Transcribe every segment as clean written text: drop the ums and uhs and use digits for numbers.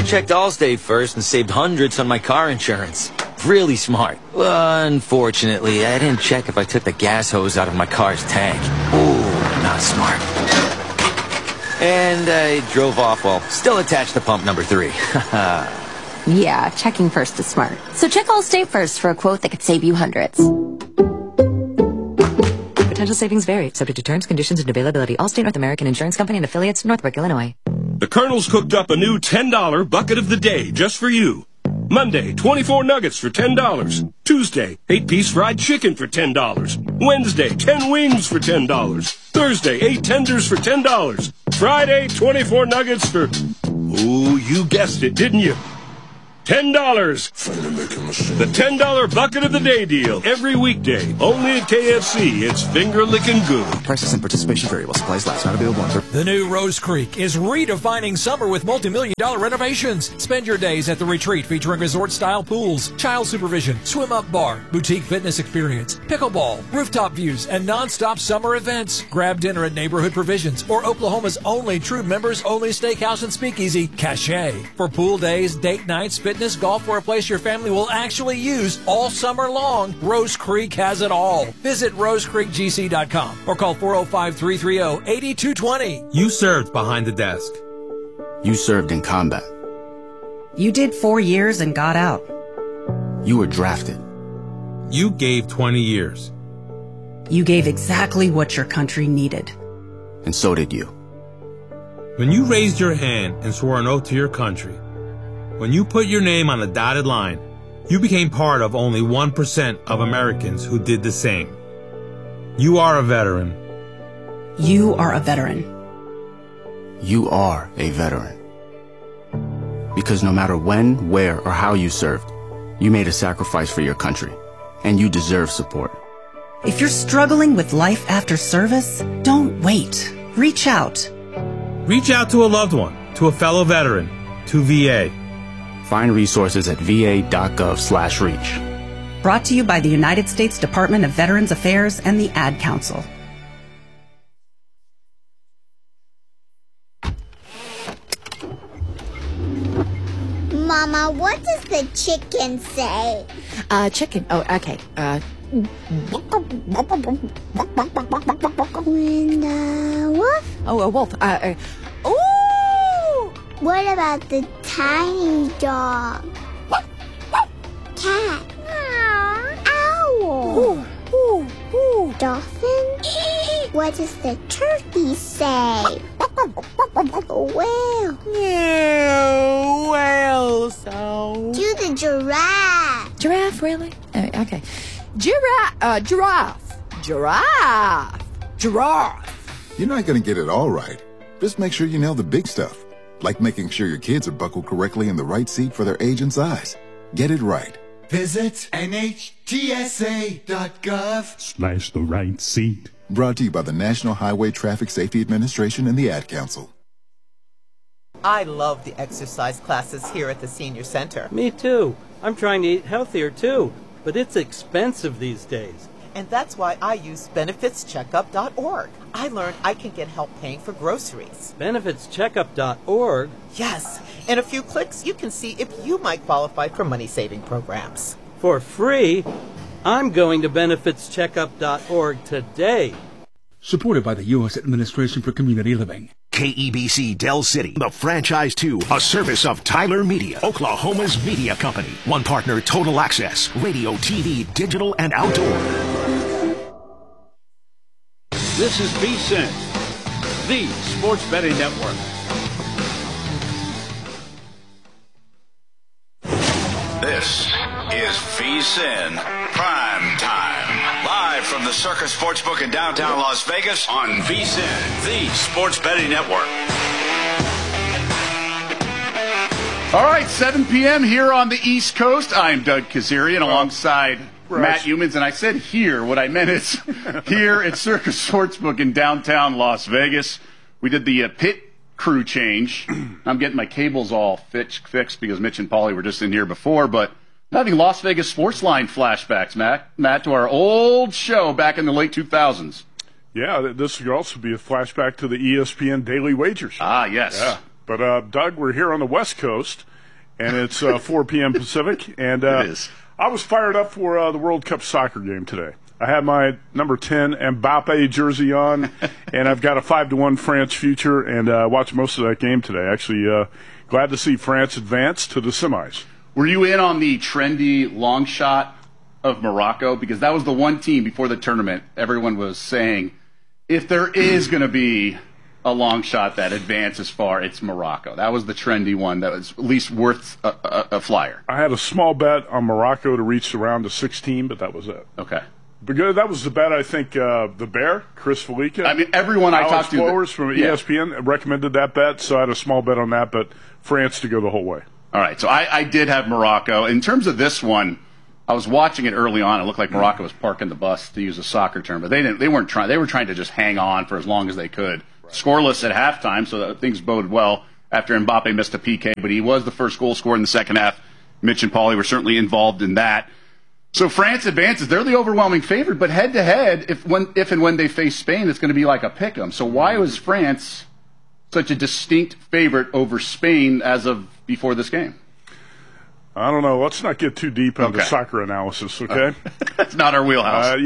checked Allstate first and saved hundreds on my car insurance. Really smart. Unfortunately, I didn't check if I took the gas hose out of my car's tank. Ooh, not smart. And I drove off while still attached to pump number 3. Yeah, checking first is smart. So check Allstate first for a quote that could save you hundreds. Potential savings vary, subject to terms, conditions, and availability. Allstate North American Insurance Company and affiliates, Northbrook, Illinois. The Colonel's cooked up a new $10 bucket of the day just for you. Monday, 24 nuggets for $10. Tuesday, 8-piece fried chicken for $10. Wednesday, 10 wings for $10. Thursday, 8 tenders for $10. Friday, 24 nuggets for... Oh, you guessed it, didn't you? $10. The $10 bucket of the day deal. Every weekday. Only at KFC. It's finger-licking good. Prices and participation vary while supplies last. Not available on... The new Rose Creek is redefining summer with multi-million-dollar renovations. Spend your days at the retreat featuring resort-style pools, child supervision, swim-up bar, boutique fitness experience, pickleball, rooftop views, and non-stop summer events. Grab dinner at Neighborhood Provisions or Oklahoma's only true members-only steakhouse and speakeasy, Cache. For pool days, date nights, fitness, golf, or a place your family will actually use all summer long, Rose Creek has it all. Visit rosecreekgc.com or call 405-330-8220. You served behind the desk. You served in combat. You did 4 years and got out. You were drafted. You gave 20 years. You gave exactly what your country needed. And so did you. When you raised your hand and swore an oath to your country, when you put your name on the dotted line, you became part of only 1% of Americans who did the same. You are a veteran. You are a veteran. You are a veteran. Because no matter when, where, or how you served, you made a sacrifice for your country, and you deserve support. If you're struggling with life after service, don't wait. Reach out. Reach out to a loved one, to a fellow veteran, to VA. Find resources at va.gov/reach. Brought to you by the United States Department of Veterans Affairs and the Ad Council. Mama, what does the chicken say? Chicken. Oh, okay. When the wolf? Oh, a wolf. Ooh! What about the tiny dog? Cat? Owl? Dolphin? What does the turkey say? Whale? Whale sound. Do the giraffe. Giraffe, really? Okay. Giraffe. You're not going to get it all right. Just make sure you nail the big stuff, like making sure your kids are buckled correctly in the right seat for their age and size. Get it right. Visit NHTSA.gov/the right seat. Brought to you by the National Highway Traffic Safety Administration and the Ad Council. I love the exercise classes here at the Senior Center. Me too. I'm trying to eat healthier too, but it's expensive these days. And that's why I use benefitscheckup.org. I learned I can get help paying for groceries. Benefitscheckup.org? Yes. In a few clicks, you can see if you might qualify for money-saving programs. For free? I'm going to benefitscheckup.org today. Supported by the U.S. Administration for Community Living. KEBC Del City, the Franchise 2, a service of Tyler Media, Oklahoma's media company. One partner, Total Access, radio, TV, digital, and outdoor. This is VSiN, the Sports Betting Network. This is VSiN Prime Time. Live from the Circus Sportsbook in downtown Las Vegas on VSiN, the Sports Betting Network. All right, 7 p.m. here on the East Coast. I'm Doug Kazarian alongside Matt Humans. And I said here. What I meant is here at Circus Sportsbook in downtown Las Vegas. We did the pit crew change. I'm getting my cables all fixed because Mitch and Paulie were just in here before, but having Las Vegas Sports Line flashbacks, Matt, to our old show back in the late 2000s. Yeah, this could also be a flashback to the ESPN Daily Wagers. Ah, yes. Yeah. But, Doug, we're here on the West Coast, and it's 4 p.m. Pacific. And it is. I was fired up for the World Cup soccer game today. I had my number 10 Mbappe jersey on, and I've got a 5-1 France future, and watched most of that game today. Actually, glad to see France advance to the semis. Were you in on the trendy long shot of Morocco? Because that was the one team before the tournament everyone was saying, if there is going to be a long shot that advances far, it's Morocco. That was the trendy one that was at least worth a flyer. I had a small bet on Morocco to reach the round of 16, but that was it. Okay. Because that was the bet, I think, the Bear, Chris Felica. I mean, everyone I talked to. Flowers from ESPN recommended that bet, so I had a small bet on that, but France to go the whole way. All right, so I did have Morocco. In terms of this one, I was watching it early on. It looked like Morocco was parking the bus, to use a soccer term, but they weren't trying. They were trying to just hang on for as long as they could. Right. Scoreless at halftime, so that things bode well after Mbappe missed a PK, but he was the first goal scored in the second half. Mitch and Paulie were certainly involved in that. So France advances. They're the overwhelming favorite, but head-to-head, if and when they face Spain, it's going to be like a pick-em. So why was France such a distinct favorite over Spain as of before this game? I don't know. Let's not get too deep into soccer analysis, okay? That's not our wheelhouse.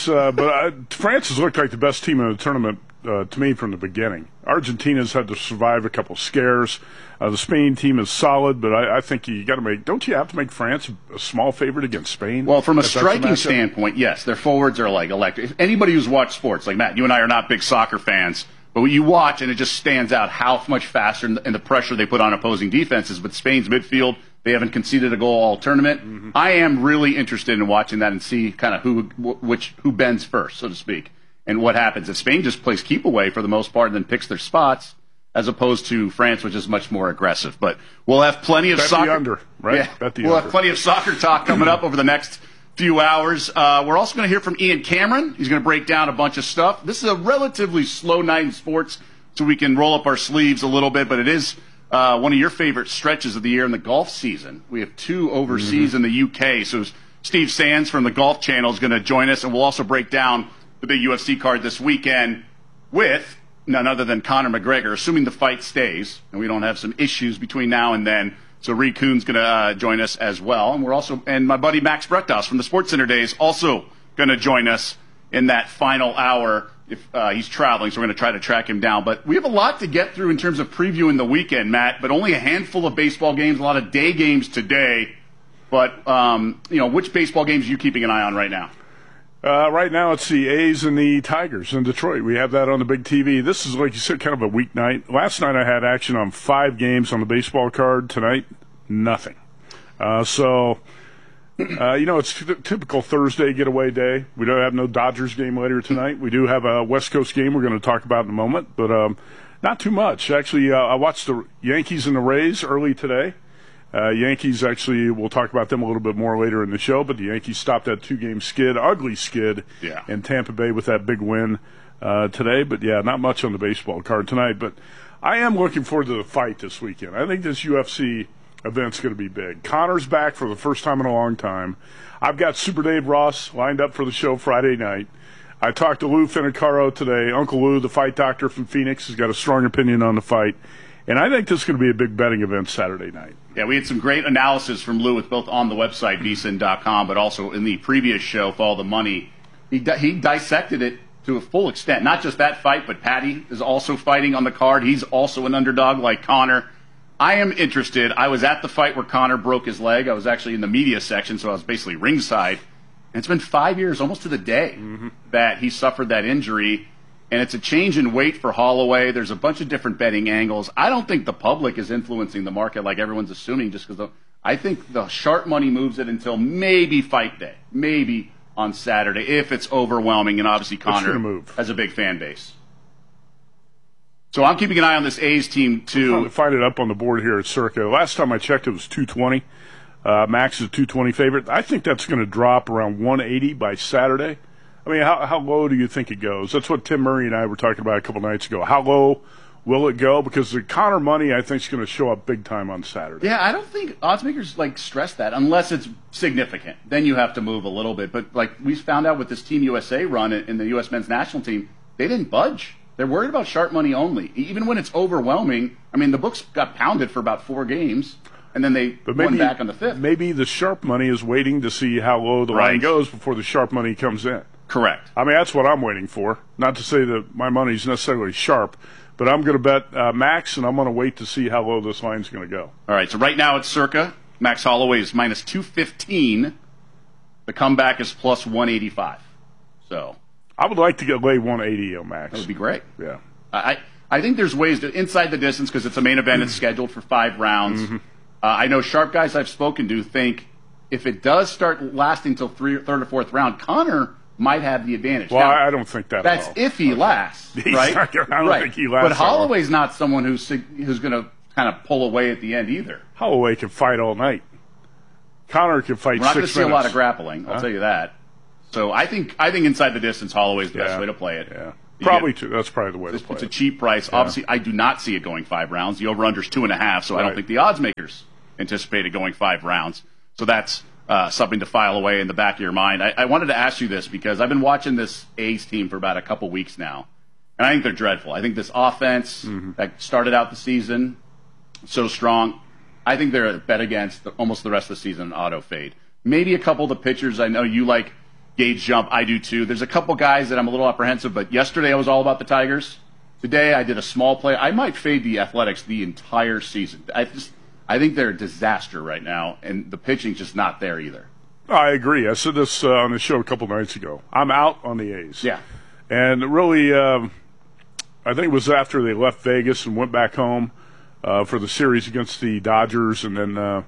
France has looked like the best team in the tournament to me from the beginning. Argentina's had to survive a couple scares. The Spain team is solid, but I think don't you have to make France a small favorite against Spain? Well, from a striking standpoint, yes. Their forwards are like electric. If anybody who's watched sports, like Matt, you and I are not big soccer fans, but you watch and it just stands out how much faster and the pressure they put on opposing defenses. But Spain's midfield, they haven't conceded a goal all tournament. Mm-hmm. I am really interested in watching that and see kind of who bends first, so to speak, and what happens. If Spain just plays keep away for the most part and then picks their spots, as opposed to France, which is much more aggressive. But we'll have plenty of soccer. The under, right? Yeah, we'll have plenty of soccer talk coming up over the next few hours. We're also going to hear from Ian Cameron. He's going to break down a bunch of stuff. This is a relatively slow night in sports, so we can roll up our sleeves a little bit, but it is one of your favorite stretches of the year in the golf season. We have two overseas in the UK, so Steve Sands from the Golf Channel is going to join us, and we'll also break down the big UFC card this weekend with none other than Conor McGregor, assuming the fight stays and we don't have some issues between now and then. So Reed Kuhn's going to join us as well. And my buddy Max Breckdos from the SportsCenter Days also going to join us in that final hour if he's traveling. So we're going to try to track him down. But we have a lot to get through in terms of previewing the weekend, Matt, but only a handful of baseball games, a lot of day games today. But, which baseball games are you keeping an eye on right now? Right now, it's the A's and the Tigers in Detroit. We have that on the big TV. This is, like you said, kind of a weeknight. Last night, I had action on 5 games on the baseball card. Tonight, nothing. It's a typical Thursday getaway day. We don't have no Dodgers game later tonight. We do have a West Coast game we're going to talk about in a moment, but not too much. Actually, I watched the Yankees and the Rays early today. Yankees, actually, we'll talk about them a little bit more later in the show, but the Yankees stopped that 2-game skid, ugly skid, in Tampa Bay with that big win today. But, not much on the baseball card tonight. But I am looking forward to the fight this weekend. I think this UFC event's going to be big. Conor's back for the first time in a long time. I've got Super Dave Ross lined up for the show Friday night. I talked to Lou Finicaro today. Uncle Lou, the fight doctor from Phoenix, has got a strong opinion on the fight. And I think this is going to be a big betting event Saturday night. Yeah, we had some great analysis from Lou, both on the website, vsin.com, but also in the previous show, Follow the Money. He dissected it to a full extent. Not just that fight, but Patty is also fighting on the card. He's also an underdog like Conor. I am interested. I was at the fight where Conor broke his leg. I was actually in the media section, so I was basically ringside. And it's been 5 years, almost to the day, that he suffered that injury. And it's a change in weight for Holloway. There's a bunch of different betting angles. I don't think the public is influencing the market like everyone's assuming, just because I think the sharp money moves it until maybe fight day, maybe on Saturday, if it's overwhelming. And obviously Conor has a big fan base. So I'm keeping an eye on this A's team, too. I'll find it up on the board here at Circa. Last time I checked, it was 220. Max is a 220 favorite. I think that's going to drop around 180 by Saturday. I mean, how low do you think it goes? That's what Tim Murray and I were talking about a couple nights ago. How low will it go? Because the Conor money, I think, is going to show up big time on Saturday. Yeah, I don't think oddsmakers stress that unless it's significant. Then you have to move a little bit. But we found out with this Team USA run in the U.S. men's national team, they didn't budge They're worried about sharp money only. Even when it's overwhelming, I mean, the books got pounded for about 4 games, and then they won back on the 5th. Maybe the sharp money is waiting to see how low the line goes before the sharp money comes in. Correct. I mean, that's what I'm waiting for. Not to say that my money's necessarily sharp, but I'm going to bet Max, and I'm going to wait to see how low this line's going to go. All right, so right now it's circa. Max Holloway is minus 215. The comeback is plus 185. So I would like to get lay 180 on Max. That would be great. Yeah. I think there's ways to inside the distance because it's a main event. It's scheduled for 5 rounds. Mm-hmm. I know sharp guys I've spoken to think if it does start lasting till 3rd or 4th round, Connor might have the advantage. Well, now, I don't think that that's at all. if he lasts, right? I don't think he lasts. But Holloway's not someone who's going to kind of pull away at the end either. Holloway can fight all night. Connor can fight 6 minutes. We're not going to see a lot of grappling, I'll tell you that. So I think inside the distance, Holloway's the best way to play it. Yeah. That's probably the way to play it. It's a cheap price. Yeah. Obviously, I do not see it going 5 rounds. The over-under's 2.5, so I don't think the odds makers anticipate it going 5 rounds. So that's something to file away in the back of your mind. I wanted to ask you this because I've been watching this A's team for about a couple weeks now, and I think they're dreadful. I think this offense that started out the season so strong, I think they're a bet against almost the rest of the season an auto fade. Maybe a couple of the pitchers. I know you like Gage Jump. I do too. There's a couple guys that I'm a little apprehensive, but yesterday I was all about the Tigers. Today I did a small play. I might fade the Athletics the entire season. I think they're a disaster right now, and the pitching's just not there either. I agree. I said this on the show a couple nights ago. I'm out on the A's. Yeah. And really, I think it was after they left Vegas and went back home for the series against the Dodgers, and then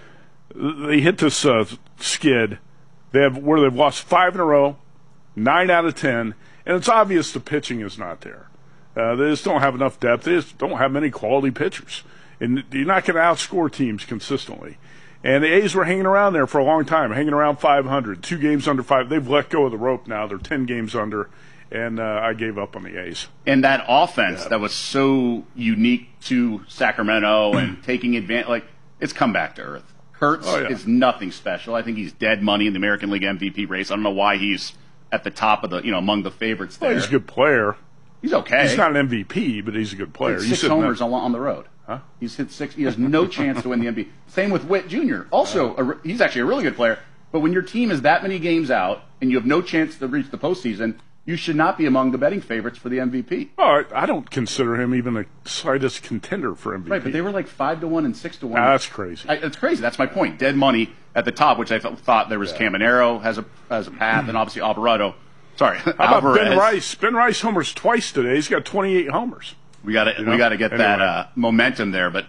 they hit this skid. Where they've lost 5 in a row, 9 out of 10, and it's obvious the pitching is not there. They just don't have enough depth. They just don't have many quality pitchers. And you're not going to outscore teams consistently. And the A's were hanging around there for a long time, hanging around 500, 2 games under 5. They've let go of the rope now. They're 10 games under, and I gave up on the A's. And that offense that was so unique to Sacramento and taking advantage, it's come back to earth. Kurtz is nothing special. I think he's dead money in the American League MVP race. I don't know why he's at the top of among the favorites there. Well, he's a good player. He's okay. He's not an MVP, but he's a good player. He hit 6 homers on the road. Huh? He's hit 6. He has no chance to win the MVP. Same with Witt Jr. Also, he's actually a really good player. But when your team is that many games out and you have no chance to reach the postseason, you should not be among the betting favorites for the MVP. Oh, I don't consider him even the slightest contender for MVP. Right, but they were like 5-1 and 6-1. That's crazy. It's crazy. That's my point. Dead money at the top, which I thought there was Caminero has a path, and obviously Alvarado. Sorry, how about Ben Rice? Ben Rice homers twice today. He's got 28 homers. We got to get that momentum there. But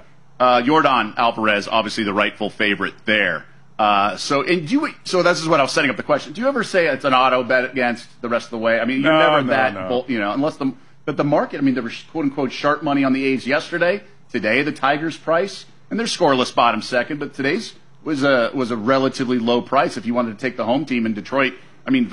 Yordan Alvarez, obviously the rightful favorite there. So this is what I was setting up the question. Do you ever say it's an auto bet against the rest of the way? I mean, unless the market. I mean, there was quote unquote sharp money on the A's yesterday. Today, the Tigers' price, and they're scoreless bottom second, but today's was a relatively low price if you wanted to take the home team in Detroit. I mean,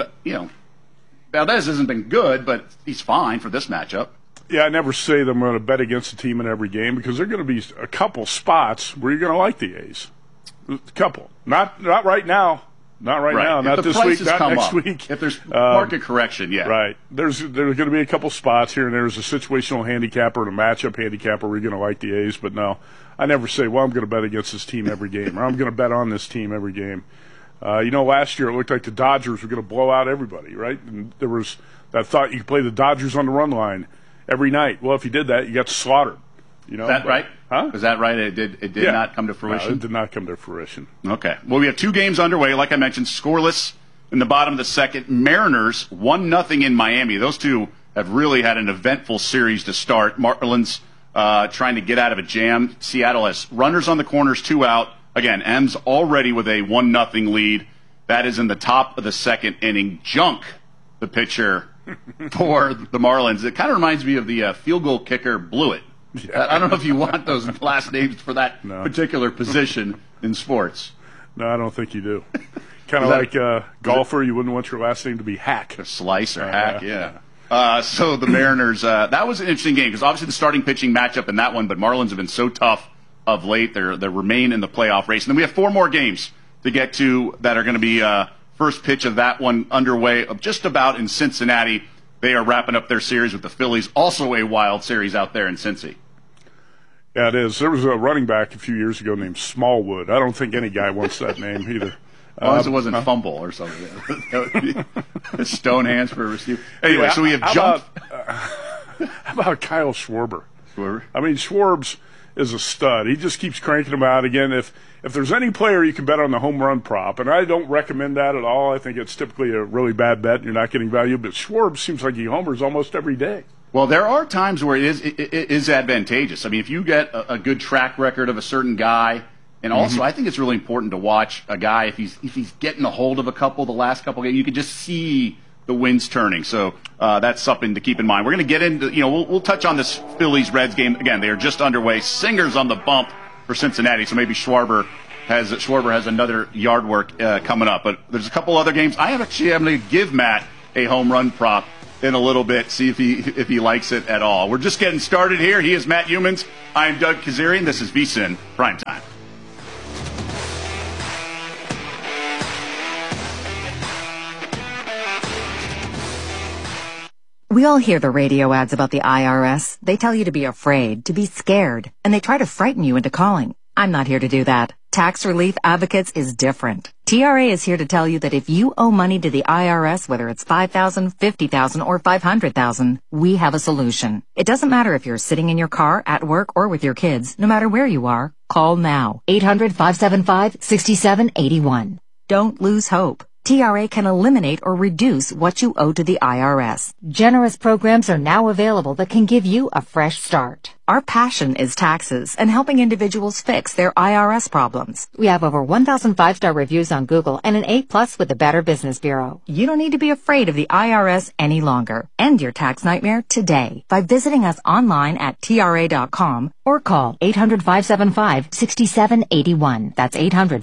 Valdez hasn't been good, but he's fine for this matchup. Yeah, I never say that I'm going to bet against a team in every game because there are going to be a couple spots where you're going to like the A's. A couple. Not right now. Not right now. Not this week. Not next week. If there's market correction, Right. There's going to be a couple spots here and there's a situational handicapper and a matchup handicapper where you're going to like the A's. But no, I never say, well, I'm going to bet against this team every game or I'm going to bet on this team every game. Last year it looked like the Dodgers were going to blow out everybody, right? And there was that thought you could play the Dodgers on the run line every night. Well, if you did that, you got slaughtered. Is that right? Huh? Is that right? It did not come to fruition? No, it did not come to fruition. Okay. Well, we have 2 games underway. Like I mentioned, scoreless in the bottom of the second. Mariners 1-0 in Miami. Those two have really had an eventful series to start. Marlins trying to get out of a jam. Seattle has runners on the corners, 2 out. Again, M's already with a 1-0 lead. That is in the top of the second inning. Junk, the pitcher for the Marlins. It kind of reminds me of the field goal kicker Blewett. Yeah. I don't know if you want those last names for that particular position in sports. No, I don't think you do. Kind of like golfer, you wouldn't want your last name to be Hack. Or Slice or Hack, yeah. So the Mariners, that was an interesting game because obviously the starting pitching matchup in that one, but Marlins have been so tough of late. They remain in the playoff race. And then we have 4 more games to get to that are going to be first pitch of that one underway just about in Cincinnati. They are wrapping up their series with the Phillies, also a wild series out there in Cincy. Yeah, it is. There was a running back a few years ago named Smallwood. I don't think any guy wants that name either. As long as it wasn't Fumble or something. That would be stone hands for a receiver. Anyway, so we have jumped. How about Kyle Schwarber? I mean, Schwarb's is a stud. He just keeps cranking them out again. If there's any player you can bet on the home run prop, and I don't recommend that at all. I think it's typically a really bad bet and you're not getting value, but Schwarb seems like he homers almost every day. Well, there are times where it is advantageous. I mean, if you get a good track record of a certain guy, and also I think it's really important to watch a guy if he's getting a hold of the last couple games, you can just see the winds turning. So that's something to keep in mind. We're going to get into, we'll touch on this Phillies-Reds game. Again, they are just underway. Singers on the bump for Cincinnati, so maybe Schwarber has another yard work coming up. But there's a couple other games. I'm going to give Matt a home run prop in a little bit, see if he likes it at all. We're just getting started here. He is Matt Humans. I'm Doug Kazarian. This is VSiN Primetime. We all hear the radio ads about the IRS. They tell you to be afraid, to be scared, and they try to frighten you into calling. I'm not here to do that. Tax Relief Advocates is different. TRA is here to tell you that if you owe money to the IRS, whether it's $5,000, $50,000, or $500,000, we have a solution. It doesn't matter if you're sitting in your car, at work, or with your kids. No matter where you are, call now. 800-575-6781. Don't lose hope. TRA can eliminate or reduce what you owe to the IRS. Generous programs are now available that can give you a fresh start. Our passion is taxes and helping individuals fix their IRS problems. We have over 1,000 5-star reviews on Google and an A+ with the Better Business Bureau. You don't need to be afraid of the IRS any longer. End your tax nightmare today by visiting us online at TRA.com or call 800-575-6781. That's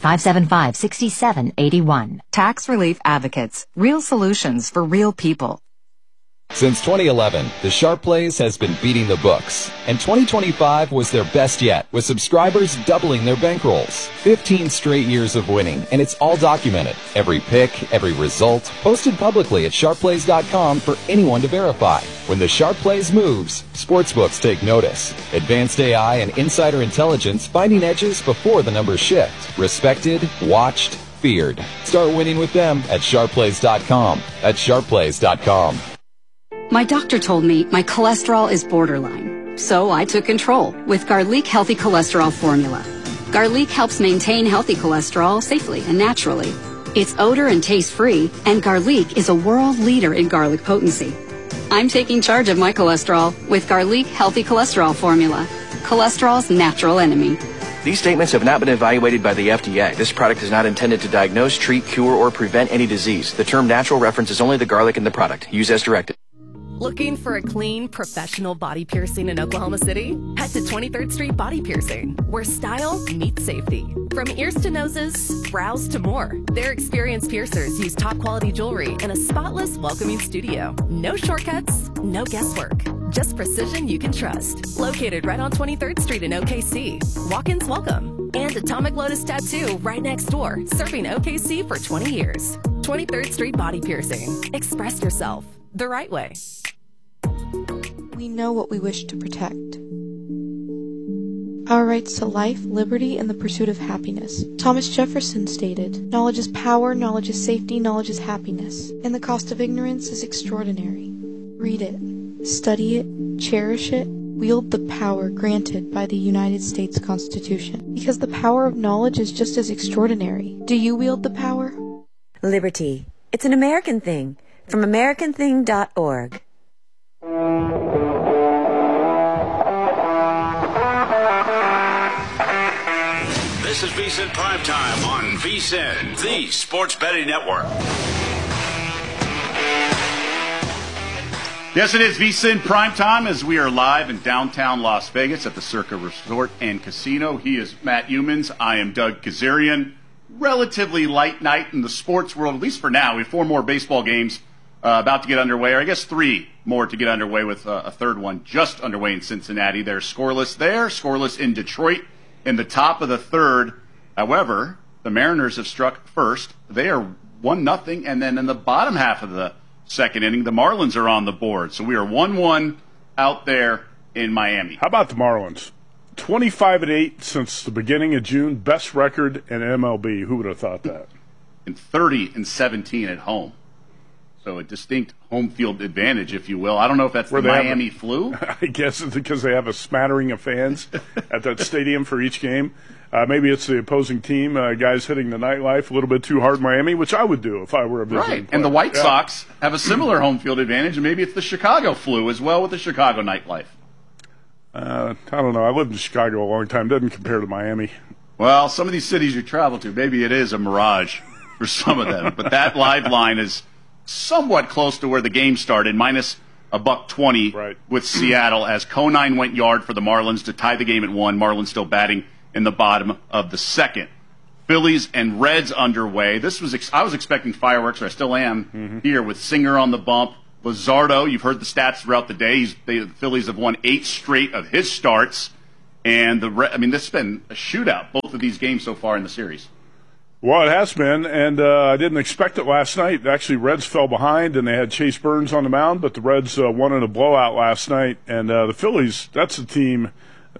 800-575-6781. Tax Relief Advocates. Real solutions for real people. Since 2011, the Sharp Plays has been beating the books, and 2025 was their best yet, with subscribers doubling their bankrolls. 15 straight years of winning, and it's all documented. Every pick, every result, posted publicly at sharpplays.com for anyone to verify. When the Sharp Plays moves, sportsbooks take notice. Advanced AI and insider intelligence finding edges before the numbers shift. Respected, watched, feared. Start winning with them at sharpplays.com. That's sharpplays.com. My doctor told me my cholesterol is borderline, so I took control with Garlic Healthy Cholesterol Formula. Garlic helps maintain healthy cholesterol safely and naturally. It's odor and taste-free, and Garlic is a world leader in garlic potency. I'm taking charge of my cholesterol with Garlic Healthy Cholesterol Formula, cholesterol's natural enemy. These statements have not been evaluated by the FDA. This product is not intended to diagnose, treat, cure, or prevent any disease. The term natural references only the garlic in the product. Use as directed. Looking for a clean, professional body piercing in Oklahoma City? Head to 23rd Street Body Piercing, where style meets safety. From ears to noses, brows to more, their experienced piercers use top-quality jewelry in a spotless, welcoming studio. No shortcuts, no guesswork, just precision you can trust. Located right on 23rd Street in OKC. Walk-ins welcome. And Atomic Lotus Tattoo right next door, serving OKC for 20 years. 23rd Street Body Piercing. Express yourself the right way. We know what we wish to protect. Our rights to life, liberty, and the pursuit of happiness. Thomas Jefferson stated, "Knowledge is power, knowledge is safety, knowledge is happiness, and the cost of ignorance is extraordinary." Read it, study it, cherish it, wield the power granted by the United States Constitution, because the power of knowledge is just as extraordinary. Do you wield the power? Liberty. It's an American thing. From AmericanThing.org. This is VSiN Primetime on VSiN, the Sports Betting Network. Yes, it is VSiN Primetime as we are live in downtown Las Vegas at the Circa Resort and Casino. He is Matt Humans. I am Doug Kazarian. Relatively light night in the sports world, at least for now. We have 4 more baseball games about to get underway, or I guess 3 more to get underway, with a third one just underway in Cincinnati. They're scoreless there, scoreless in Detroit in the top of the third. However, the Mariners have struck first. They are 1-0, and then in the bottom half of the second inning. The Marlins are on the board. So we are 1-1 out there in Miami. How about the Marlins? 25-8 since the beginning of June, best record in MLB. Who would have thought that? And 30-17 at home. So a distinct home field advantage, if you will. I don't know if that's the Miami flu. I guess it's because they have a smattering of fans at that stadium for each game. Maybe it's the opposing team, guys hitting the nightlife a little bit too hard in Miami, which I would do if I were a visiting player. And the White Sox have a similar home field advantage, and maybe it's the Chicago flu as well with the Chicago nightlife. I don't know. I lived in Chicago a long time. Doesn't compare to Miami. Well, some of these cities you travel to, maybe it is a mirage for some of them. But that live line is somewhat close to where the game started, minus $1.20 with Seattle, as Conine went yard for the Marlins to tie the game at 1. Marlins still batting in the bottom of the second. Phillies and Reds underway. I was expecting fireworks, or I still am, here with Singer on the bump. Luzardo, you've heard the stats throughout the day. The Phillies have won 8 straight of his starts. And this has been a shootout, both of these games so far in the series. Well, it has been, and I didn't expect it last night. Actually, Reds fell behind, and they had Chase Burns on the mound, but the Reds won in a blowout last night. And the Phillies, that's a team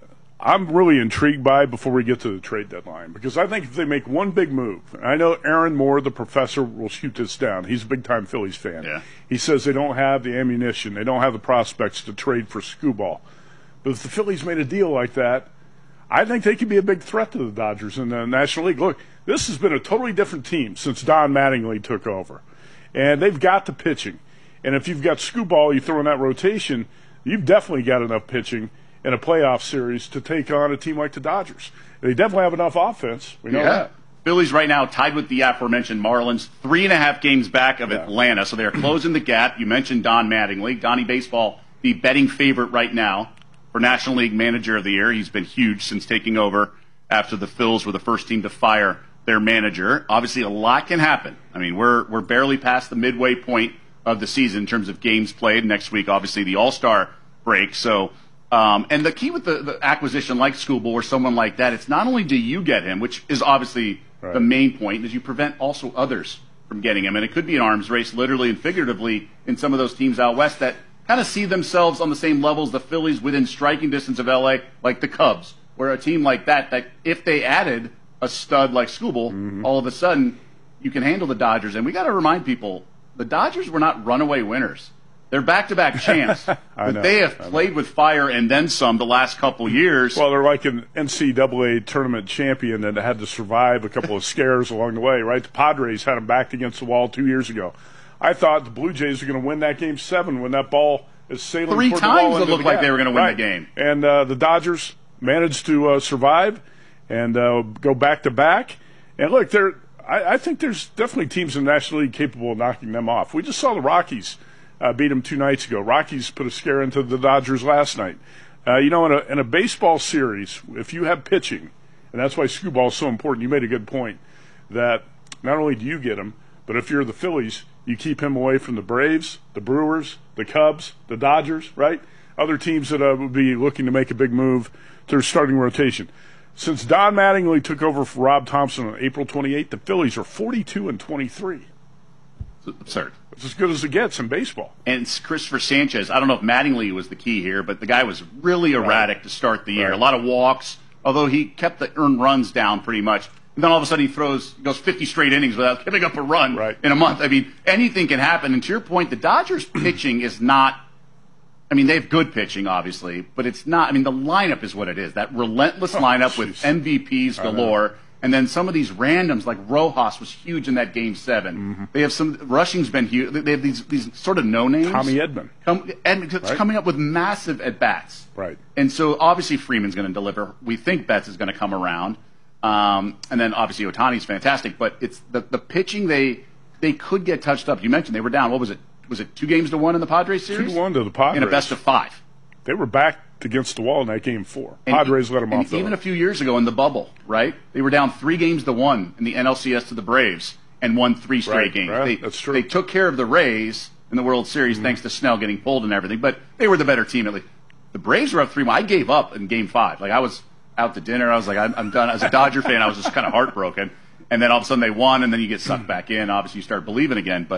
I'm really intrigued by before we get to the trade deadline, because I think if they make one big move, and I know Aaron Moore, the professor, will shoot this down. He's a big-time Phillies fan. Yeah. He says they don't have the ammunition, they don't have the prospects to trade for Skubal. But if the Phillies made a deal like that, I think they could be a big threat to the Dodgers in the National League. Look, this has been a totally different team since Don Mattingly took over. And they've got the pitching. And if you've got Skubal, you throw in that rotation, you've definitely got enough pitching in a playoff series to take on a team like the Dodgers. They definitely have enough offense. We know that. Phillies right now tied with the aforementioned Marlins, 3.5 games back of Atlanta, so they're closing the gap. You mentioned Don Mattingly. Donnie Baseball, the betting favorite right now for National League Manager of the Year. He's been huge since taking over after the Phils were the first team to fire their manager. Obviously, a lot can happen. I mean, we're barely past the midway point of the season in terms of games played. Next week, obviously, the All-Star break. So, and the key with the acquisition like Skubal or someone like that, it's not only do you get him, which is obviously the main point, is you prevent also others from getting him. And it could be an arms race, literally and figuratively, in some of those teams out west that kind of see themselves on the same level as the Phillies within striking distance of L.A., like the Cubs, where a team like that if they added a stud like Skubal, all of a sudden you can handle the Dodgers. And we got to remind people, the Dodgers were not runaway winners. They're back-to-back champs. But they have played with fire and then some the last couple years. Well, they're like an NCAA tournament champion that had to survive a couple of scares along the way, right? The Padres had them backed against the wall 2 years ago. I thought the Blue Jays were going to win that Game 7 when that ball is sailing toward the wall. 3 times it looked like they were going to win the game. And the Dodgers managed to survive and go back-to-back. And look, I think there's definitely teams in the National League capable of knocking them off. We just saw the Rockies beat them 2 nights ago. Rockies put a scare into the Dodgers last night. In a baseball series, if you have pitching, and that's why Skubal is so important, you made a good point, that not only do you get him, but if you're the Phillies, you keep him away from the Braves, the Brewers, the Cubs, the Dodgers, right? Other teams that would be looking to make a big move to their starting rotation. Since Don Mattingly took over for Rob Thompson on April 28th, the Phillies are 42-23. It's absurd. It's as good as it gets in baseball. And it's Christopher Sanchez. I don't know if Mattingly was the key here, but the guy was really erratic to start the year. A lot of walks, although he kept the earned runs down pretty much. And then all of a sudden he goes 50 straight innings without giving up a run in a month. I mean, anything can happen. And to your point, the Dodgers' pitching is not – I mean, they have good pitching, obviously, but it's not – I mean, the lineup is what it is. That relentless lineup with MVPs galore. And then some of these randoms, like Rojas was huge in that Game 7. They have some – rushing's been huge. They have these sort of no-names. Tommy Edman. Edman coming up with massive at-bats. Right. And so, obviously, Freeman's going to deliver. We think Betts is going to come around. And then, obviously, Ohtani's fantastic. But it's the pitching, they could get touched up. You mentioned they were down. What was it? Was it 2-1 in the Padres series? 2-1 to the Padres. In a best-of-5. They were backed against the wall in that Game 4. Padres let them off. Even a few years ago in the bubble, right? They were down 3-1 in the NLCS to the Braves and won 3 straight games. Right. That's true. They took care of the Rays in the World Series thanks to Snell getting pulled and everything, but they were the better team at least. The Braves were up 3-1. I gave up in Game 5. Like, I was out to dinner. I was like, I'm done. As a Dodger fan, I was just kind of heartbroken. And then all of a sudden they won, and then you get sucked back in. Obviously, you start believing again. But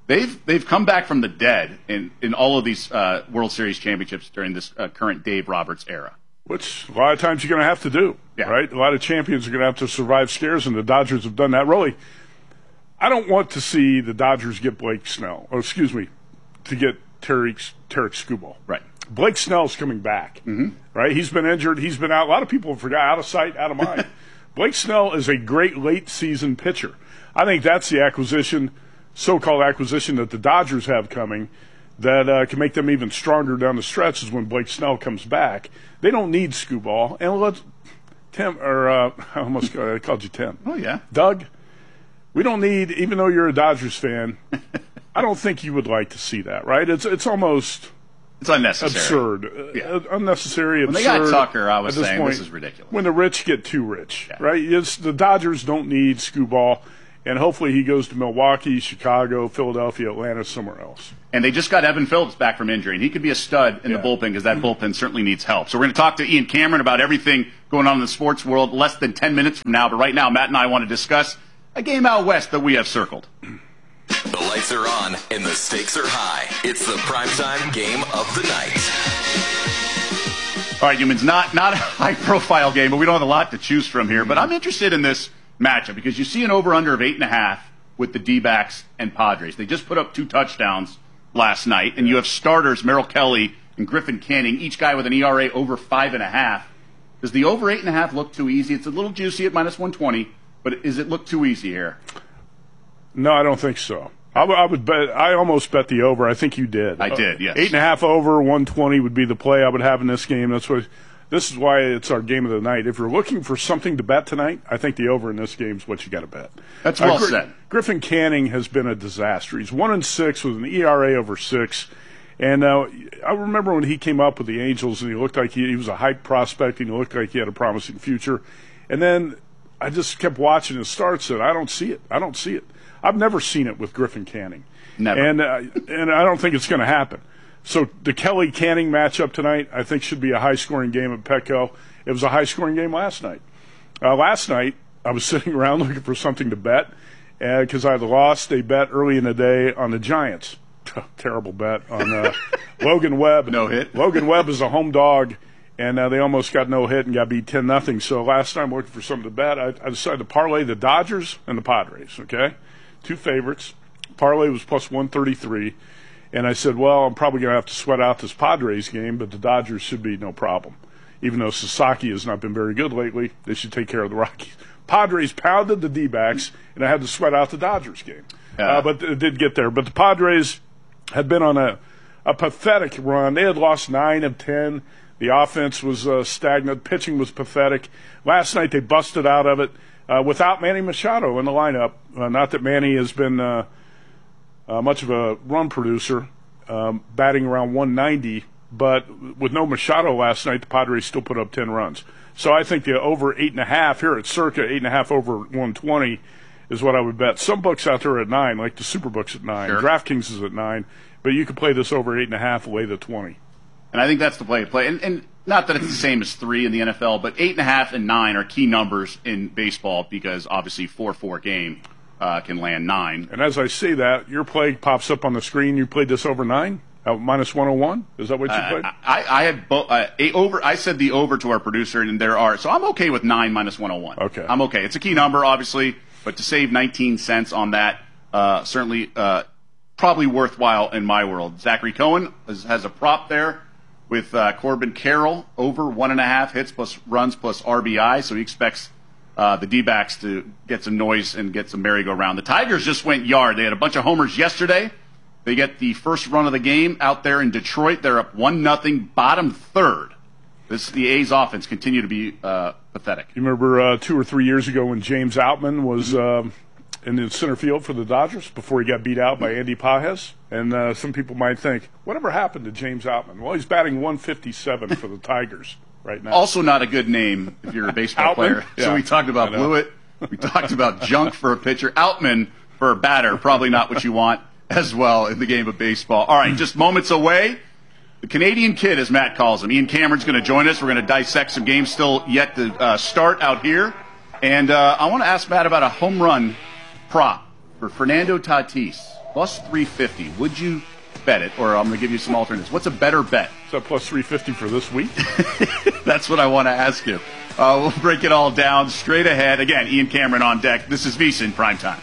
They've come back from the dead in all of these World Series championships during this current Dave Roberts era. Which a lot of times you're going to have to do, right? A lot of champions are going to have to survive scares, and the Dodgers have done that. Really, I don't want to see the Dodgers get Blake Snell, to get Tarek Skubal. Right. Blake Snell's coming back, right? He's been injured. He's been out. A lot of people forgot, out of sight, out of mind. Blake Snell is a great late-season pitcher. I think that's the so-called acquisition that the Dodgers have coming that can make them even stronger down the stretch is when Blake Snell comes back. They don't need Skubal. And I called you Tim. Oh, yeah. Doug, we don't need, even though you're a Dodgers fan, I don't think you would like to see that, right? It's almost... It's unnecessary. Absurd. Unnecessary, when absurd. When they got Tucker, I was saying this is ridiculous. When the rich get too rich, right? The Dodgers don't need Skubal, and hopefully he goes to Milwaukee, Chicago, Philadelphia, Atlanta, somewhere else. And they just got Evan Phillips back from injury, and he could be a stud in the bullpen because that bullpen certainly needs help. So we're going to talk to Ian Cameron about everything going on in the sports world less than 10 minutes from now. But right now, Matt and I want to discuss a game out west that we have circled. The lights are on and the stakes are high. It's the primetime game of the night. All right, humans, not a high-profile game, but we don't have a lot to choose from here. But I'm interested in this matchup because you see an over-under of 8.5 with the D-backs and Padres. They just put up 2 touchdowns last night, and you have starters Merrill Kelly and Griffin Canning, each guy with an ERA over 5.5. Does the over 8.5 look too easy? It's a little juicy at -120, but does it look too easy here? No, I don't think so. I would bet. I almost bet the over. I think you did. I did, yes. 8.5 over 120 would be the play I would have in this game. This is why it's our game of the night. If you're looking for something to bet tonight, I think the over in this game is what you got to bet. That's well said. Griffin Canning has been a disaster. He's 1-6 with an ERA over 6. And I remember when he came up with the Angels and he looked like he was a hype prospect and he looked like he had a promising future. And then I just kept watching his starts and I don't see it. I've never seen it with Griffin Canning. Never. And I don't think it's going to happen. So the Kelly-Canning matchup tonight, I think, should be a high-scoring game at Petco. It was a high-scoring game last night. Last night, I was sitting around looking for something to bet because I had lost a bet early in the day on the Giants. Terrible bet on Logan Webb. No hit. Logan Webb is a home dog, and they almost got no hit and got beat 10-0. So last time looking for something to bet, I decided to parlay the Dodgers and the Padres, okay? 2 favorites. Parlay was plus 133. And I said, well, I'm probably going to have to sweat out this Padres game, but the Dodgers should be no problem. Even though Sasaki has not been very good lately, they should take care of the Rockies. Padres pounded the D-backs, and I had to sweat out the Dodgers game. But it did get there. But the Padres had been on a pathetic run. They had lost 9 of 10. The offense was stagnant. Pitching was pathetic. Last night they busted out of it without Manny Machado in the lineup. Not that Manny has been much of a run producer, batting around 190, but with no Machado last night, the Padres still put up 10 runs. So I think the over 8.5 here at circa 8.5 over 120 is what I would bet. Some books out there are at 9, like the Superbooks at 9. Sure. DraftKings is at 9, but you could play this over 8.5, lay the 20. And I think that's the play to play. And not that it's the same as 3 in the NFL, but 8.5 and 9 are key numbers in baseball because obviously 4-4 game can land 9. And as I say that, your play pops up on the screen. You played this over 9 at -101. Is that what you played? I had over. I said the over to our producer, and there are. So I'm okay with 9 -101. Okay, I'm okay. It's a key number, obviously, but to save 19 cents on that, certainly probably worthwhile in my world. Zachary Cohen has a prop there with Corbin Carroll over 1.5 hits plus runs plus RBI, so he expects the D-backs to get some noise and get some merry-go-round. The Tigers just went yard. They had a bunch of homers yesterday. They get the first run of the game out there in Detroit. They're up 1-0, bottom third. The A's offense continue to be pathetic. You remember 2 or 3 years ago when James Outman was in the center field for the Dodgers before he got beat out by Andy Pages? And some people might think, whatever happened to James Outman? Well, he's batting 157 for the Tigers right now. Also not a good name if you're a baseball player. Yeah, so we talked about Blewett. We talked about junk for a pitcher. Outman for a batter, probably not what you want as well in the game of baseball. All right, just moments away. The Canadian Kid, as Matt calls him. Ian Cameron's going to join us. We're going to dissect some games still yet to start out here. And I want to ask Matt about a home run prop for Fernando Tatis. plus 350. Would you bet it? Or I'm going to give you some alternatives. What's a better bet? Is that plus 350 for this week? That's what I want to ask you. We'll break it all down straight ahead. Again, Ian Cameron on deck. This is VSiN Primetime.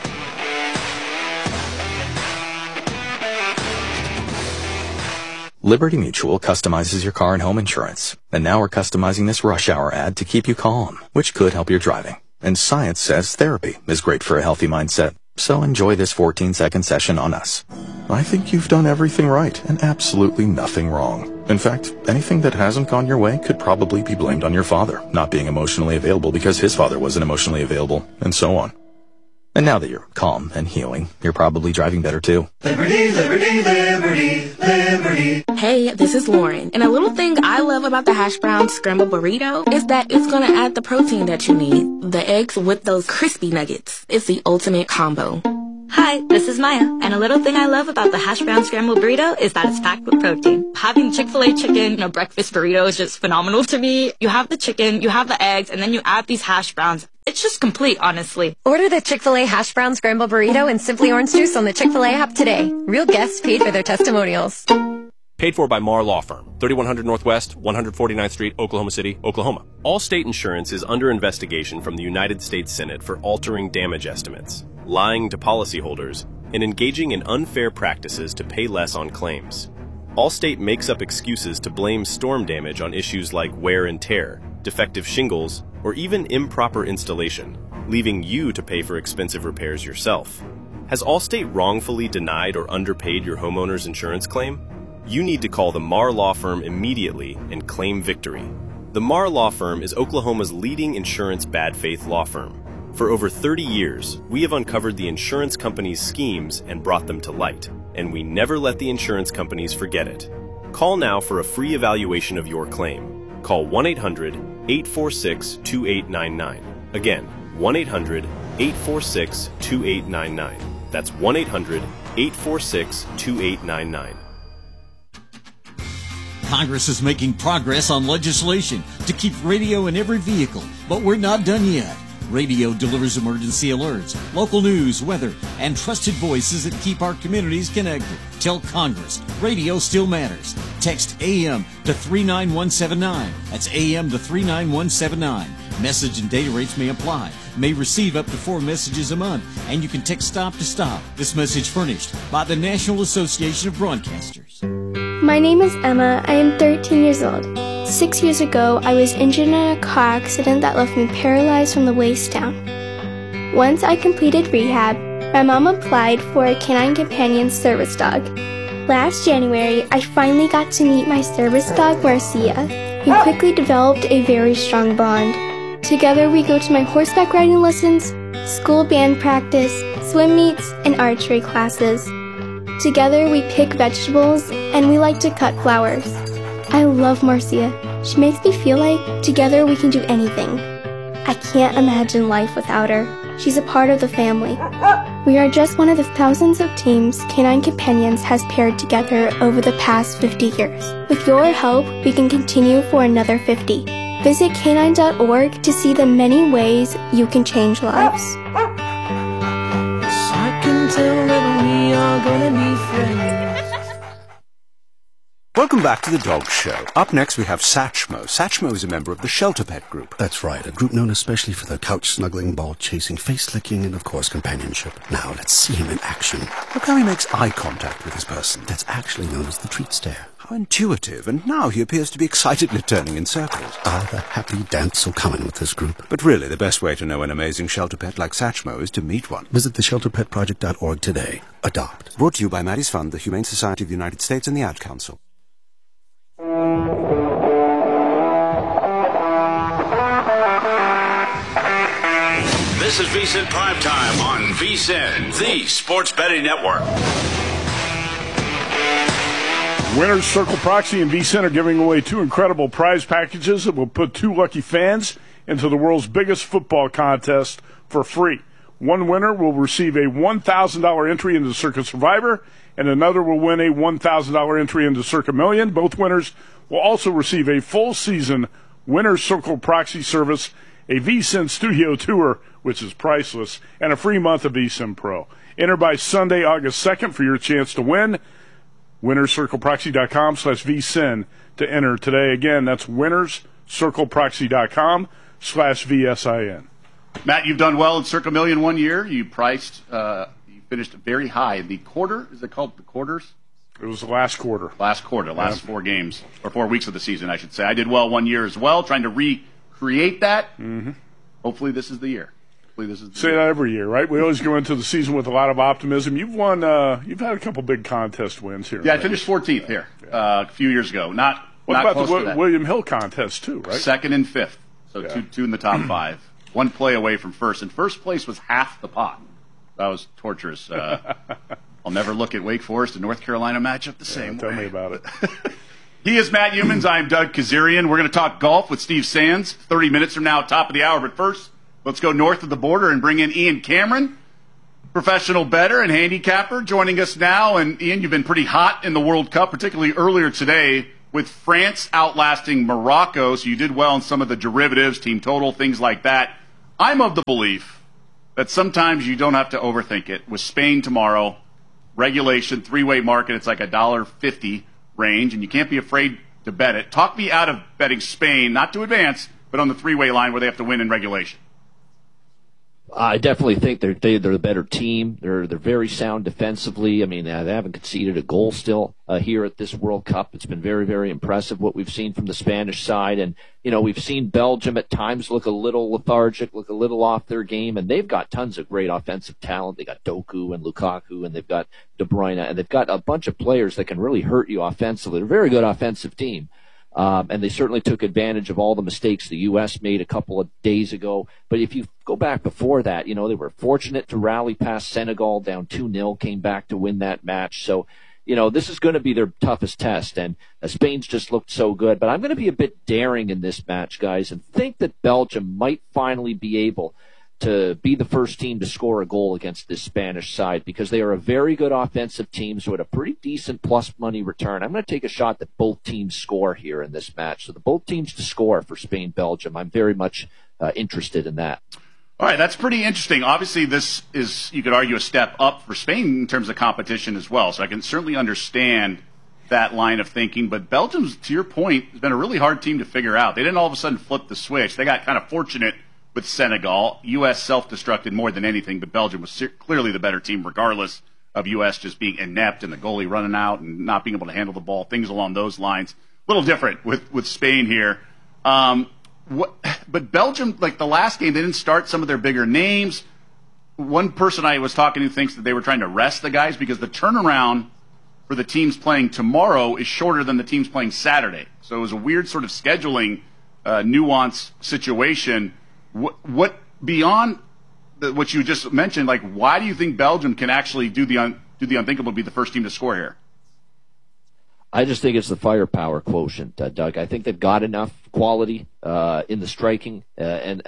Liberty Mutual customizes your car and home insurance. And now we're customizing this rush hour ad to keep you calm, which could help your driving. And science says therapy is great for a healthy mindset. So enjoy this 14-second session on us. I think you've done everything right and absolutely nothing wrong. In fact, anything that hasn't gone your way could probably be blamed on your father not being emotionally available because his father wasn't emotionally available, and so on. And now that you're calm and healing, you're probably driving better too. Liberty, liberty, liberty, liberty. Hey, this is Lauren. And a little thing I love about the hash brown scrambled burrito is that it's going to add the protein that you need. The eggs with those crispy nuggets. It's the ultimate combo. Hi, this is Maya, and a little thing I love about the hash brown scrambled burrito is that it's packed with protein. Having Chick-fil-A chicken in a breakfast burrito is just phenomenal to me. You have the chicken, you have the eggs, and then you add these hash browns. It's just complete, honestly. Order the Chick-fil-A hash brown scrambled burrito and Simply Orange Juice on the Chick-fil-A app today. Real guests paid for their testimonials. Paid for by Marr Law Firm, 3100 Northwest, 149th Street, Oklahoma City, Oklahoma. Allstate Insurance is under investigation from the United States Senate for altering damage estimates, lying to policyholders, and engaging in unfair practices to pay less on claims. Allstate makes up excuses to blame storm damage on issues like wear and tear, defective shingles, or even improper installation, leaving you to pay for expensive repairs yourself. Has Allstate wrongfully denied or underpaid your homeowner's insurance claim? You need to call the Marr Law Firm immediately and claim victory. The Marr Law Firm is Oklahoma's leading insurance bad faith law firm. For over 30 years, we have uncovered the insurance companies' schemes and brought them to light, and we never let the insurance companies forget it. Call now for a free evaluation of your claim. Call 1-800-846-2899. Again, 1-800-846-2899. That's 1-800-846-2899. Congress is making progress on legislation to keep radio in every vehicle, but we're not done yet. Radio delivers emergency alerts, local news, weather, and trusted voices that keep our communities connected. Tell Congress, radio still matters. Text AM to 39179. That's AM to 39179. Message and data rates may apply. May receive up to 4 messages a month, and you can text stop to stop. This message furnished by the National Association of Broadcasters. My name is Emma. I am 13 years old. 6 years ago, I was injured in a car accident that left me paralyzed from the waist down. Once I completed rehab, my mom applied for a Canine Companion service dog. Last January, I finally got to meet my service dog, Marcia. We quickly developed a very strong bond. Together, we go to my horseback riding lessons, school band practice, swim meets, and archery classes. Together, we pick vegetables, and we like to cut flowers. I love Marcia. She makes me feel like together we can do anything. I can't imagine life without her. She's a part of the family. We are just one of the thousands of teams Canine Companions has paired together over the past 50 years. With your help, we can continue for another 50. Visit canine.org to see the many ways you can change lives. I can tell that we are gonna be friends. Welcome back to the Dog Show. Up next we have Satchmo. Satchmo is a member of the Shelter Pet Group. That's right, a group known especially for their couch-snuggling, ball-chasing, face-licking, and of course companionship. Now let's see him in action. Look how he makes eye contact with his person. That's actually known as the treat stare. How intuitive, and now he appears to be excitedly turning in circles. Ah, the happy dance will come in with this group. But really, the best way to know an amazing shelter pet like Satchmo is to meet one. Visit theshelterpetproject.org today. Adopt. Brought to you by Maddie's Fund, the Humane Society of the United States, and the Ad Council. This is VSiN Primetime on VSiN, the Sports Betting Network. Winners Circle Proxy and VSiN are giving away 2 incredible prize packages that will put 2 lucky fans into the world's biggest football contest for free. One winner will receive a $1,000 entry into Circa Survivor, and another will win a $1,000 entry into Circa Million. Both winners will also receive a full season Winners Circle Proxy service a VSiN Studio Tour, which is priceless, and a free month of VSiN Pro. Enter by Sunday, August 2nd for your chance to win. winnerscircleproxy.com/VSiN to enter today. Again, that's winnerscircleproxy.com/VSIN. Matt, you've done well in Circa Million 1 year. You priced, you finished very high in the quarter. Is it called the quarters? It was the last quarter. Last 4 games, or 4 weeks of the season, I should say. I did well 1 year as well, trying to recreate that. Mm-hmm. Hopefully this is the year. Say that every year, right? We always go into the season with a lot of optimism. You've won. You've had a couple big contest wins here. Yeah, I finished 14th here a few years ago. What not about close the to that. William Hill contest too, right? 2nd and 5th, so two in the top 5. 1 play away from first, and first place was half the pot. That was torturous. I'll never look at Wake Forest and North Carolina matchup the same way. Tell me about it. He is Matt Humans. I'm Doug Kazarian. We're going to talk golf with Steve Sands 30 minutes from now, top of the hour. But first, let's go north of the border and bring in Ian Cameron, professional bettor and handicapper, joining us now. And Ian, you've been pretty hot in the World Cup, particularly earlier today with France outlasting Morocco. So you did well in some of the derivatives, team total, things like that. I'm of the belief that sometimes you don't have to overthink it. With Spain tomorrow, regulation, 3-way market, it's like $1.50 range, and you can't be afraid to bet it. Talk me out of betting Spain, not to advance, but on the 3-way line where they have to win in regulation. I definitely think they're the better team. They're very sound defensively. I mean, they haven't conceded a goal still here at this World Cup. It's been very, very impressive what we've seen from the Spanish side. And, you know, we've seen Belgium at times look a little lethargic, look a little off their game. And they've got tons of great offensive talent. They got Doku and Lukaku, and they've got De Bruyne, and they've got a bunch of players that can really hurt you offensively. They're a very good offensive team. And they certainly took advantage of all the mistakes the U.S. made a couple of days ago. But if you go back before that, you know, they were fortunate to rally past Senegal down 2-0, came back to win that match. So, you know, this is going to be their toughest test. And Spain's just looked so good. But I'm going to be a bit daring in this match, guys, and think that Belgium might finally be able to be the first team to score a goal against this Spanish side, because they are a very good offensive team, so at a pretty decent plus money return. I'm going to take a shot that both teams score here in this match. So the both teams to score for Spain-Belgium. I'm very much interested in that. All right, that's pretty interesting. Obviously, this is, you could argue, a step up for Spain in terms of competition as well, so I can certainly understand that line of thinking. But Belgium's, to your point, has been a really hard team to figure out. They didn't all of a sudden flip the switch. They got kind of fortunate with Senegal. U.S. self-destructed more than anything, but Belgium was clearly the better team regardless of U.S. just being inept and the goalie running out and not being able to handle the ball, things along those lines. A little different with Spain here. But Belgium, like the last game, they didn't start some of their bigger names. One person I was talking to thinks that they were trying to rest the guys because the turnaround for the teams playing tomorrow is shorter than the teams playing Saturday. So it was a weird sort of scheduling nuance situation. What beyond what you just mentioned, like, why do you think Belgium can actually do the unthinkable, be the first team to score here? I just think it's the firepower quotient, Doug. I think they've got enough quality in the striking and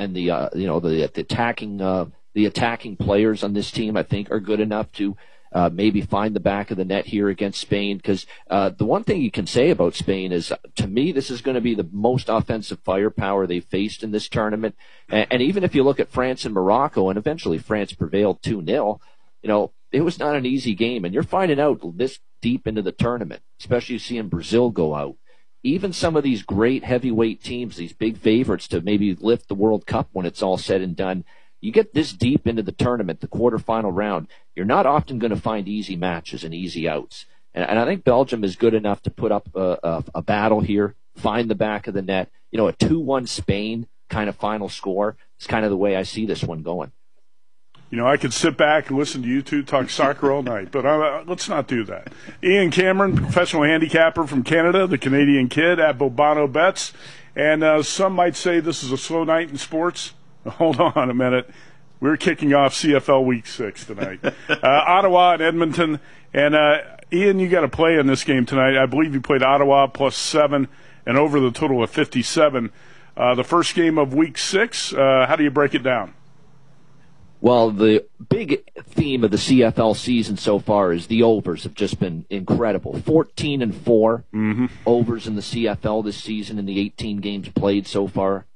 the attacking players on this team. I think are good enough to maybe find the back of the net here against Spain. Because the one thing you can say about Spain is, to me, this is going to be the most offensive firepower they've faced in this tournament. And even if you look at France and Morocco, and eventually France prevailed 2-0, you know, it was not an easy game. And you're finding out this deep into the tournament, especially seeing Brazil go out. Even some of these great heavyweight teams, these big favorites to maybe lift the World Cup when it's all said and done, you get this deep into the tournament, the quarterfinal round, you're not often going to find easy matches and easy outs. And I think Belgium is good enough to put up a battle here, find the back of the net. You know, a 2-1 Spain kind of final score is kind of the way I see this one going. You know, I could sit back and listen to you two talk soccer all night, but let's not do that. Ian Cameron, professional handicapper from Canada, the Canadian Kid at Bobano Bets. And some might say this is a slow night in sports. Hold on a minute. We're kicking off CFL Week 6 tonight. Ottawa and Edmonton. And, Ian, you got to play in this game tonight. I believe you played Ottawa +7 and over the total of 57. The first game of Week 6, how do you break it down? Well, the big theme of the CFL season so far is the overs have just been incredible. 14-4 overs in the CFL this season in the 18 games played so far.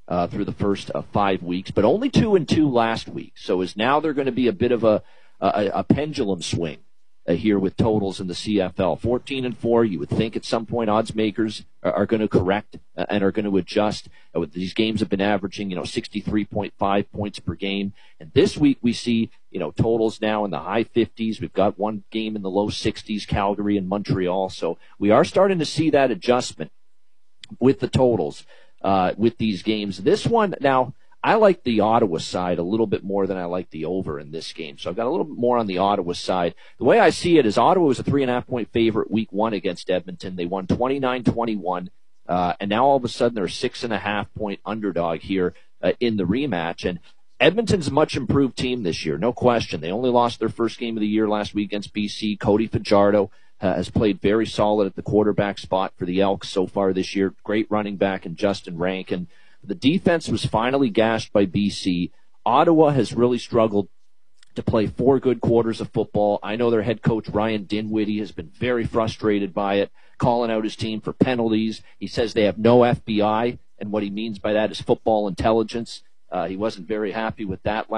through the first 5 weeks, but only 2-2 last week. So now they're going to be a bit of a pendulum swing here with totals in the CFL. 14-4, you would think at some point odds makers are going to correct and are going to adjust. These games have been averaging, 63.5 points per game. And this week we see, totals now in the high 50s. We've got one game in the low 60s, Calgary and Montreal. So we are starting to see that adjustment with the totals with these games. This one, now, I like the Ottawa side a little bit more than I like the over in this game. So I've got a little bit more on the Ottawa side. The way I see it is Ottawa was a 3.5-point favorite week 1 against Edmonton. They won 29-21, and now all of a sudden they're a 6.5-point underdog here in the rematch. And Edmonton's a much improved team this year, no question. They only lost their first game of the year last week against BC. Cody Fajardo has played very solid at the quarterback spot for the Elks so far this year. Great running back in Justin Rankin. The defense was finally gashed by BC. Ottawa has really struggled to play 4 good quarters of football. I know their head coach, Ryan Dinwiddie, has been very frustrated by it, calling out his team for penalties. He says they have no FBI, and what he means by that is football intelligence. He wasn't very happy with that